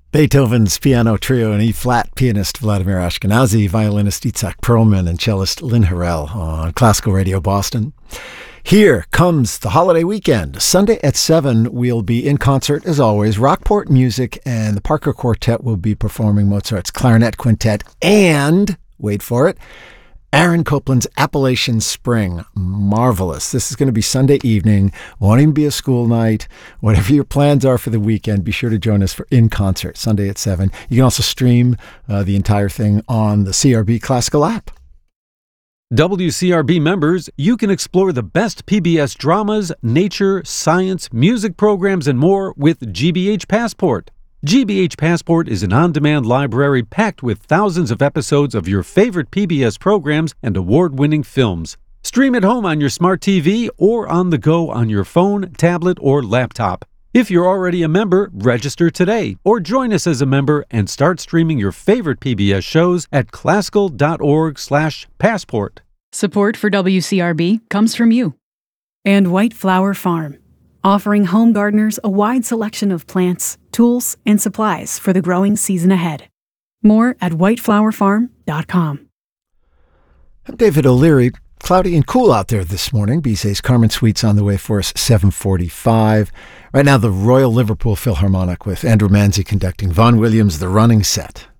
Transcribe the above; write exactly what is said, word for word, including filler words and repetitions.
Beethoven's Piano Trio and E-flat pianist Vladimir Ashkenazy, violinist Itzhak Perlman, and cellist Lynn Harrell on Classical Radio Boston. Here comes the holiday weekend. Sunday at seven, we'll be in concert, as always. Rockport Music and the Parker Quartet will be performing Mozart's Clarinet Quintet and, wait for it, Aaron Copland's Appalachian Spring. Marvelous. This is going to be Sunday evening. Won't even be a school night. Whatever your plans are for the weekend, be sure to join us for In Concert, Sunday at seven. You can also stream uh, the entire thing on the C R B Classical app. W C R B members, you can explore the best P B S dramas, nature, science, music programs, and more with G B H Passport. G B H Passport is an on-demand library packed with thousands of episodes of your favorite P B S programs and award-winning films. Stream at home on your smart T V or on the go on your phone, tablet, or laptop. If you're already a member, register today or join us as a member and start streaming your favorite P B S shows at classical.org slash passport. Support for W C R B comes from you. And White Flower Farm, offering home gardeners a wide selection of plants, tools, and supplies for the growing season ahead. More at white flower farm dot com. I'm David O'Leary. Cloudy and cool out there this morning. B C A's Carmen Suite's on the way for us, seven forty-five. Right now, the Royal Liverpool Philharmonic with Andrew Manzi conducting Vaughan Williams' The Running Set.